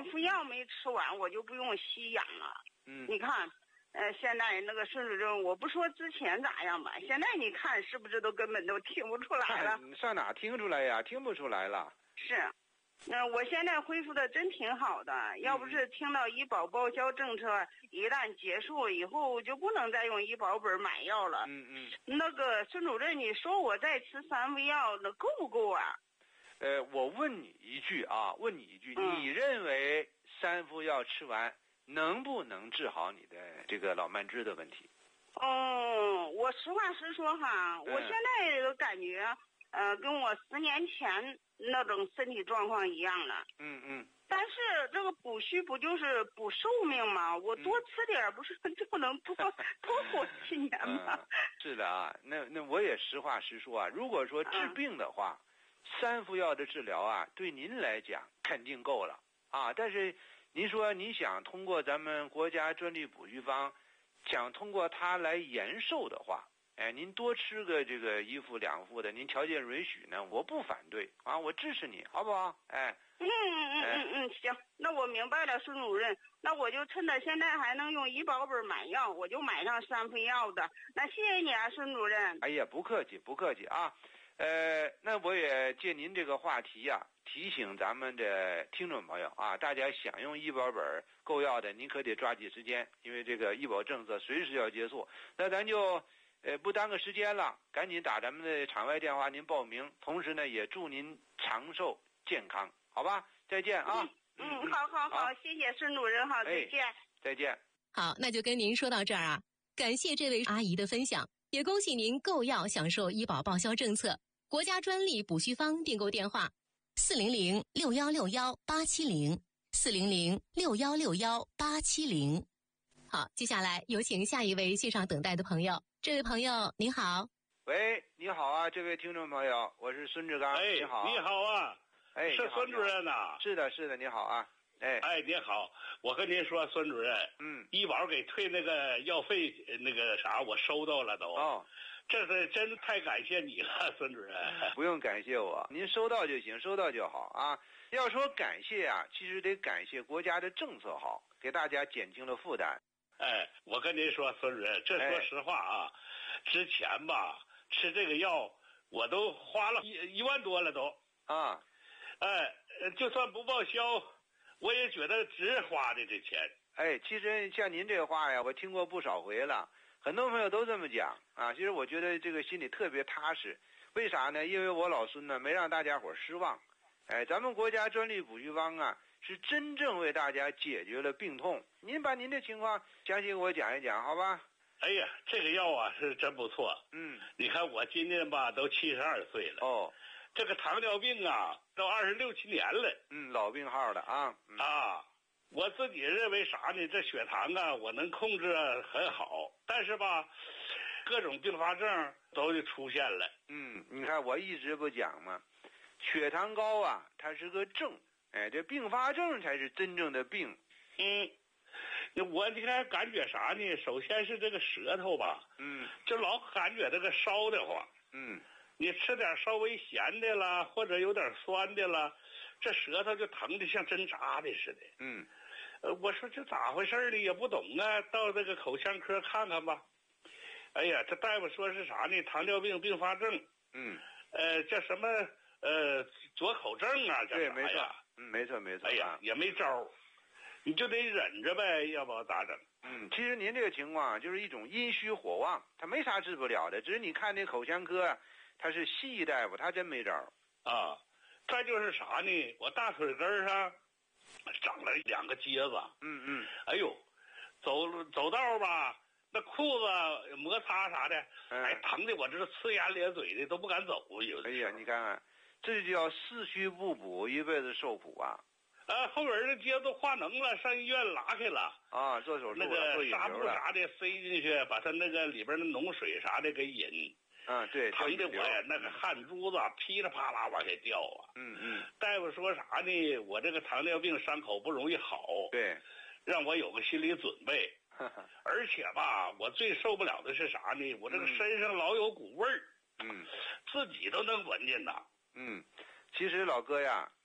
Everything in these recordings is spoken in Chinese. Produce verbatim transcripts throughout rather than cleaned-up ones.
一副药没吃完，我就不用吸氧了。 嗯， 你看，呃，现在那个孙主任，我不说之前咋样吧，现在你看是不是都根本都听不出来了？ 你上哪听出来呀？听不出来了。 是。那我现在恢复的真挺好的，要不是听到医保报销政策一旦结束以后，就不能再用医保本买药了。 嗯嗯。 那个孙主任，你说我再吃三副药，那够不够啊？ 呃，我问你一句啊，问你一句， 嗯、 你认为三副药吃完能不能治好你的这个老慢支的问题？ 哦，我实话实说哈， 嗯、 我现在这个感觉，呃，跟我十年前那种身体状况一样了。 嗯嗯。 但是这个补虚不就是补寿命吗？我多吃点不是就能多多活几年吗、 嗯？是的啊，那那我也实话实说啊，如果说治病的话，嗯、三副药的治疗啊，对您来讲肯定够了啊。但是您说你想通过咱们国家专利补虚方，想通过它来延寿的话。哎，您多吃个这个一副两副的，您条件允许呢，我不反对啊，我支持你，好不好？哎， 嗯嗯嗯嗯，行，那我明白了，孙主任，那我就趁着现在还能用医保本买药，我就买上三副药的。那谢谢你啊，孙主任。 哎呀，不客气，不客气啊。呃，那我也借您这个话题呀、啊，提醒咱们的听众朋友啊，大家想用医保本购药的，您可得抓紧时间，因为这个医保政策随时要结束。那咱就。呃，不耽搁时间了，赶紧打咱们的场外电话，您报名。同时呢，也祝您长寿健康，好吧？再见啊！ 嗯，嗯好好好，谢谢孙主任，好，再见、 哎，再见。 好，那就跟您说到这儿啊，感谢这位阿姨的分享，也恭喜您购药享受医保报销政策，国家专利补虚方订购电话：四零零六幺六幺八七零，四零零六幺六幺八七零。好，接下来有请下一位线上等待的朋友。这位朋友您好。 喂，你好啊，这位听众朋友，我是孙志刚。 哎， 你好。 你好啊。 哎， 是孙主任呐、啊。 是的，是的，你好啊。哎， 哎，你好，我跟您说，孙主任， 嗯， 医保给退那个药费，那个啥，我收到了都。 哦， 这是真太感谢你了，孙主任。 不用感谢我，您收到就行，收到就好啊。要说感谢啊，其实得感谢国家的政策好，给大家减轻了负担。 哎，我跟您说，孙主任，这说实话啊，哎、之前吧吃这个药，我都花了一一万多了都啊， 哎，就算不报销，我也觉得值花的这钱。 哎，其实像您这话呀，我听过不少回了，很多朋友都这么讲啊。其实我觉得这个心里特别踏实，为啥呢？因为我老孙呢没让大家伙失望。哎，咱们国家专利补虚方啊，是真正为大家解决了病痛。您把您的情况详细给我讲一讲，好吧？ 哎呀，这个药啊是真不错。 嗯， 你看我今年吧都七十二岁了。 哦， 这个糖尿病啊都二十六七年了。 嗯，老病号了啊。 嗯、啊，我自己认为啥呢？这血糖啊我能控制很好，但是吧，各种并发症都出现了。 嗯，你看我一直不讲嘛，血糖高啊，它是个症。哎，这并发症才是真正的病。 嗯，我你看感觉啥呢？首先是这个舌头吧， 嗯， 就老感觉这个烧得慌。 嗯， 你吃点稍微咸的啦，或者有点酸的啦，这舌头就疼得像针扎的似的。 嗯， 呃，我说这咋回事呢？也不懂啊，到这个口腔科看看吧。哎呀，这大夫说是啥呢？糖尿病并发症。 嗯， 呃，叫什么？呃，左口症啊，叫啥呀？ 对，没错。嗯，没错没错。 哎呀，也没招，你就得忍着呗，要不咋整？ 嗯，其实您这个情况就是一种阴虚火旺，他没啥治不了的，只是你看那口腔科，他是西医大夫，他真没招啊。再就是啥呢？我大腿根上长了两个疖子。 嗯嗯。 哎呦，走走道吧，那裤子摩擦啥的， 嗯、 哎，疼的我这呲牙咧嘴的，都不敢走。有哎呀，你看看。这就叫四虚不补，一辈子受苦啊！ 啊，后边这疖都化脓了，上医院拉开了啊，做手术那个纱布啥的塞进去，把他那个里边的脓水啥的给引。 啊，对， 疼的我呀，那个汗珠子噼里啪啦往下掉啊！ 嗯嗯。 大夫说啥呢？我这个糖尿病伤口不容易好， 对， 让我有个心理准备。而且吧，我最受不了的是啥呢？我这个身上老有股味儿， 嗯， 自己都能闻见呐。 嗯，其实老哥呀，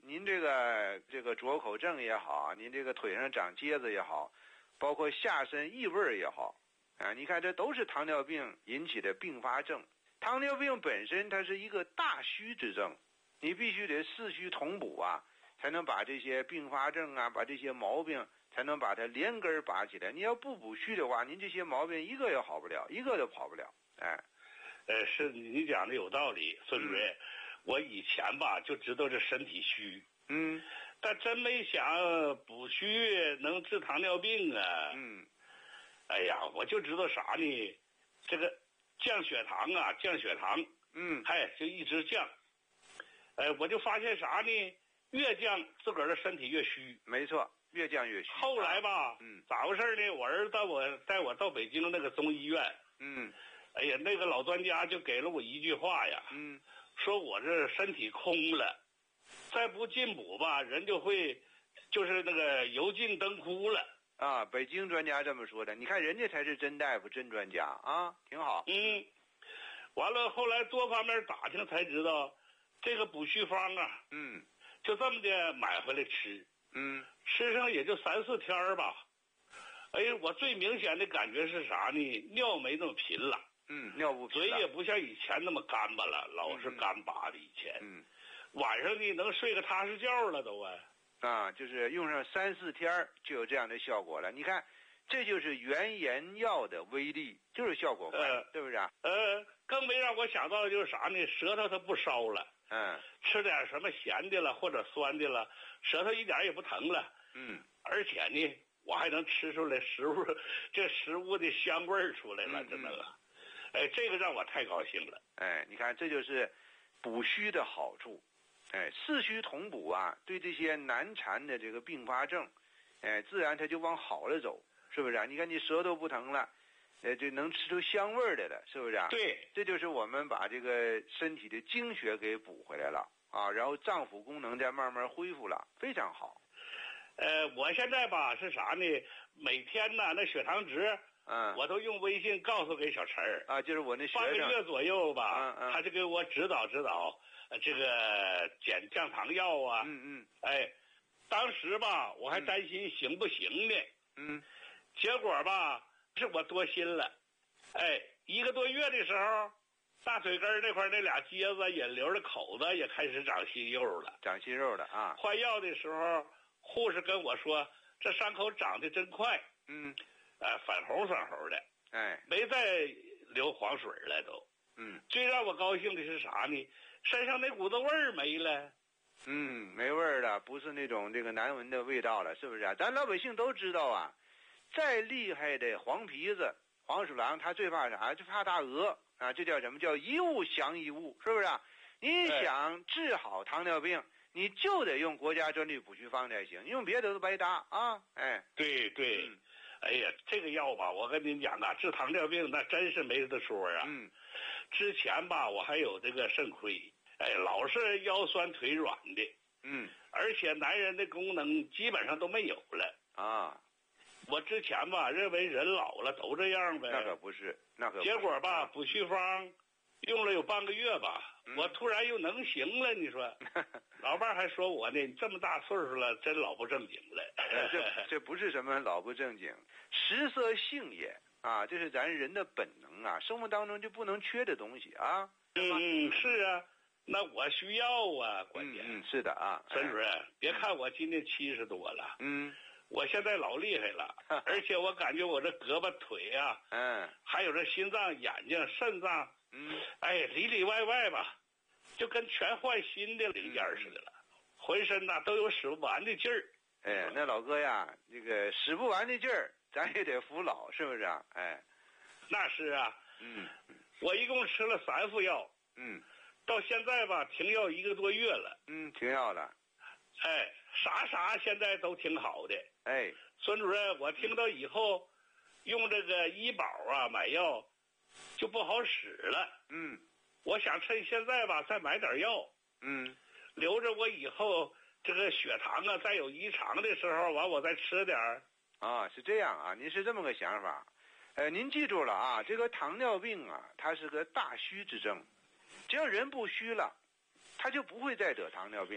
您这个这个拙口症也好，您这个腿上长疖子也好，包括下身异味也好，啊，你看这都是糖尿病引起的并发症。糖尿病本身它是一个大虚之症，你必须得四虚同补啊，才能把这些并发症啊，把这些毛病才能把它连根拔起来。你要不补虚的话，您这些毛病一个也好不了，一个都跑不了。哎， 呃，是你讲的有道理，孙主任。嗯，我以前吧就知道这身体虚， 嗯， 但真没想补虚能治糖尿病啊。 嗯， 哎呀，我就知道啥呢？这个降血糖啊，降血糖， 嗯， 嗨，就一直降。哎，我就发现啥呢？越降自个儿的身体越虚。 没错，越降越虚。 后来吧， 嗯， 咋回事呢？我儿子带我带我到北京那个中医院， 嗯， 哎呀，那个老专家就给了我一句话呀， 嗯。 说我这身体空了，再不进补吧，人就会就是那个油尽灯枯了啊。北京专家这么说的，你看人家才是真大夫、真专家啊，挺好。 嗯，完了后来多方面打听才知道，这个补虚方啊， 嗯， 就这么的买回来吃， 嗯， 吃上也就三四天吧。哎呀，我最明显的感觉是啥呢？尿没那么频了。 嗯，尿不频， 嘴也不像以前那么干巴了，老是干巴的。以前， 嗯， 晚上呢能睡个踏实觉了都啊。 啊，就是用上三四天就有这样的效果了。你看，这就是原研药的威力，就是效果快， 呃、 对不是啊？ 呃，更没让我想到的就是啥呢？舌头它不烧了， 嗯， 吃点什么咸的了或者酸的了，舌头一点也不疼了。 嗯， 而且呢，我还能吃出来食物这食物的香味儿出来了，真的了。哎，这个让我太高兴了。 哎，你看，这就是补虚的好处。哎，四虚同补啊，对这些难缠的这个并发症，哎，自然它就往好了走，是不是啊？你看你舌头不疼了，呃，就能吃出香味来了，是不是啊？ 对， 这就是我们把这个身体的精血给补回来了啊，然后脏腑功能再慢慢恢复了，非常好。 呃，我现在吧是啥呢？每天呢，那血糖值。 嗯， 我都用微信告诉给小陈儿啊，就是我那学生半个月左右吧， 嗯嗯， 他就给我指导指导，呃，这个减降糖药啊， 嗯嗯， 哎，当时吧我还担心行不行呢， 嗯， 结果吧是我多心了，哎，一个多月的时候，大腿根那块那俩疖子引流的口子也开始长新肉了， 长新肉了啊！ 换药的时候，护士跟我说这伤口长得真快， 嗯。 呃，粉红粉红的， 哎， 没再流黄水了都。 嗯， 最让我高兴的是啥呢？身上那股子味儿没了。 嗯，没味儿了，不是那种这个难闻的味道了，是不是啊？咱老百姓都知道啊，再厉害的黄皮子、黄鼠狼，他最怕啥？就怕大鹅啊！这叫什么？叫一物降一物，是不是啊？你想治好糖尿病，你就得用国家专利补虚方才行，用别的都白搭啊！哎， 对对。嗯，哎呀，这个药吧，我跟您讲啊，治糖尿病那真是没得说啊。 嗯， 之前吧，我还有这个肾亏，哎，老是腰酸腿软的。 嗯， 而且男人的功能基本上都没有了啊。 我之前吧，认为人老了都这样呗。 那可不是，那可不是。 结果吧，补虚方用了有半个月吧，嗯、我突然又能行了。你说，老伴还说我呢，你这么大岁数了，真老不正经了。 这这不是什么老不正经，食色性也啊，这是咱人的本能啊，生活当中就不能缺的东西啊。 嗯，是啊，那我需要啊，关键。 嗯，是的啊， 孙主任，哎、别看我今年七十多了， 嗯， 我现在老厉害了，而且我感觉我这胳膊腿啊， 嗯， 还有这心脏、眼睛、肾脏， 嗯， 哎，里里外外吧，就跟全换新的零件似的了，嗯、浑身呐都有使不完的劲儿。 哎，那老哥呀，这个使不完的劲儿，咱也得服老，是不是啊？哎， 那是啊， 嗯， 我一共吃了三副药， 嗯， 到现在吧，停药一个多月了， 嗯，停药了， 哎，啥啥现在都挺好的， 哎， 孙主任，我听到以后，用这个医保啊买药，就不好使了， 嗯， 我想趁现在吧再买点药， 嗯， 留着我以后。这个血糖啊，再有异常的时候，完我再吃点儿。 啊，是这样啊，您是这么个想法，呃，您记住了啊，这个糖尿病啊，它是个大虚之症，只要人不虚了，他就不会再得糖尿病了。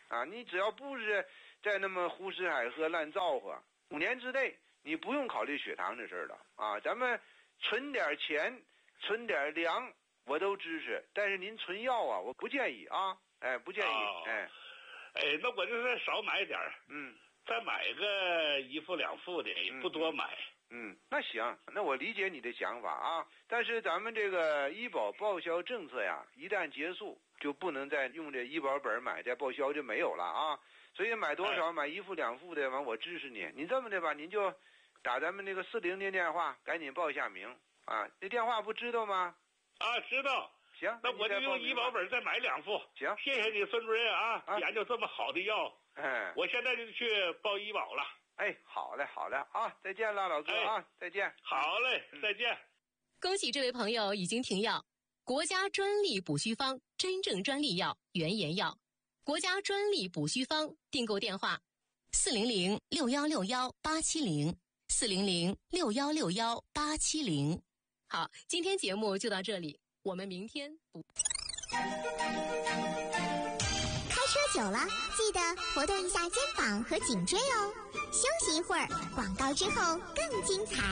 啊，你只要不是在那么胡吃海喝乱造化，五年之内你不用考虑血糖的事儿了啊。咱们存点钱，存点粮，我都支持，但是您存药啊，我不建议啊，哎，不建议，哦、哎， 哎，那我就是少买点儿， 嗯， 再买个一副两副的，也不多买。 嗯，那行，那我理解你的想法啊。但是咱们这个医保报销政策呀，一旦结束，就不能再用这医保本买，再报销就没有了啊。所以买多少，买一副两副的，完我支持你。你这么的吧，您就打咱们那个四零零电话，赶紧报一下名啊。那电话不知道吗？ 啊，知道。 行， 那我就用医保本再买两副。 行， 谢谢你，孙主任啊， 啊研究这么好的药。 哎， 我现在就去报医保了。 哎，好嘞，好嘞啊，再见了，老哥啊，哎、再见。 好嘞，再见。 恭喜这位朋友已经停药，国家专利补虚方，真正专利药，原研药。国家专利补虚方订购电话：四零零六幺六幺八七零，四零零六幺六幺八七零。好，今天节目就到这里，我们明天不。 开车久了，记得活动一下肩膀和颈椎哦。休息一会儿，广告之后更精彩。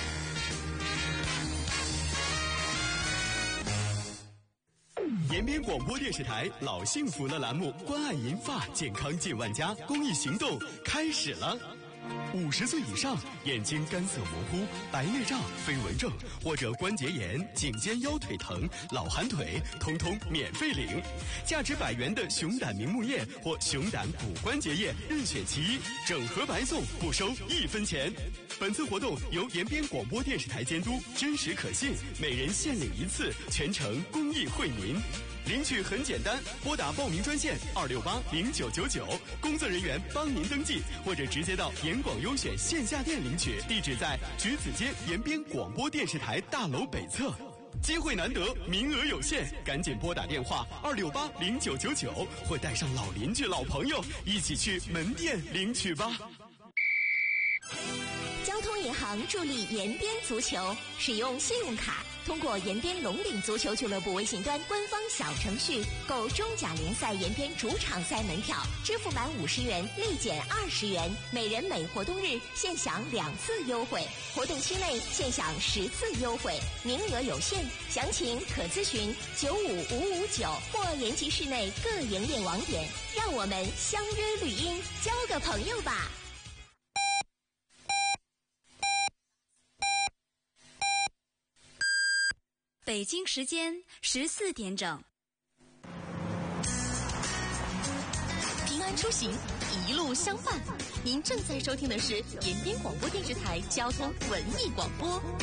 延边广播电视台老幸福了栏目关爱银发健康近万家公益行动开始了。五十岁以上眼睛干涩模糊、白内障、飞蚊症或者关节炎、颈肩腰腿疼、老寒腿，通通免费领。价值百元的熊胆明目液或熊胆骨关节液任选其一，整盒白送，不收一分钱。本次活动由延边广播电视台监督，真实可信，每人限领一次，全程公益惠民。领取很简单，拨打报名专线二六八零九九九，工作人员帮您登记，或者直接到延广优选线下店领取，地址在橘子街延边广播电视台大楼北侧。机会难得，名额有限，赶紧拨打电话二六八零九九九，或带上老邻居、老朋友一起去门店领取吧。 交通银行助力延边足球，使用信用卡通过延边龙岭足球俱乐部微信端官方小程序购中甲联赛延边主场赛门票，支付满五十元立减二十元，每人每活动日限享两次优惠，活动期内限享十次优惠，名额有限，详情可咨询九五五五九或延吉市内各营业网点。让我们相约绿荫，交个朋友吧。 北京时间十四点整。 平安出行，一路相伴。您正在收听的是延边广播电视台交通文艺广播。